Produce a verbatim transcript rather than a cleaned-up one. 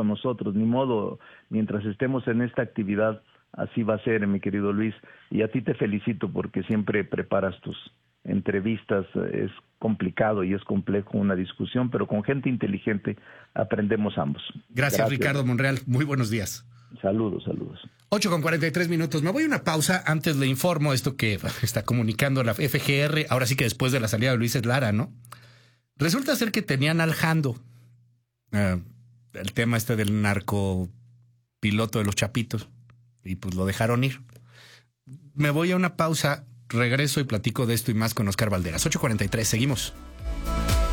con nosotros, ni modo, mientras estemos en esta actividad, así va a ser, mi querido Luis, y a ti te felicito porque siempre preparas tus entrevistas, es complicado y es complejo una discusión, pero con gente inteligente aprendemos ambos. Gracias, Gracias. Ricardo Monreal, muy buenos días. Saludos, saludos. ocho con cuarenta y tres minutos. Me voy a una pausa. Antes le informo esto que está comunicando la F G R, ahora sí que después de la salida de Luis Lara, ¿no? Resulta ser que tenían al Jando, uh, el tema este del narcopiloto de los Chapitos, y pues lo dejaron ir. Me voy a una pausa, regreso y platico de esto y más con Oscar Valderas. ocho cuarenta y tres, seguimos.